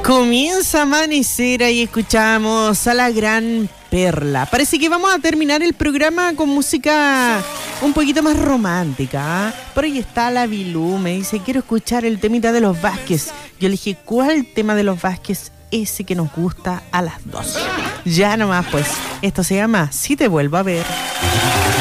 Comienza a amanecer y escuchamos a la gran Perla. Parece que vamos a terminar el programa con música un poquito más romántica, ¿eh? Por ahí está la Bilú, me dice, quiero escuchar el temita de los Vázquez. Yo le dije, ¿cuál tema de los Vázquez? Ese que nos gusta a las 2. Ya nomás pues, esto se llama Si te vuelvo a ver.